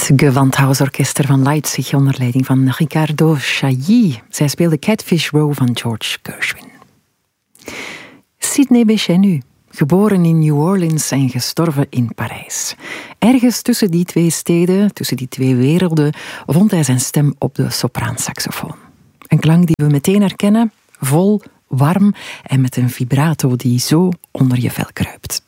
Het Gewandhausorkester van Leipzig onder leiding van Ricardo Chailly. Zij speelde Catfish Row van George Gershwin. Sidney Bechet, geboren in New Orleans en gestorven in Parijs. Ergens tussen die twee steden, tussen die twee werelden, vond hij zijn stem op de sopraansaxofoon. Een klank die we meteen herkennen, vol, warm en met een vibrato die zo onder je vel kruipt.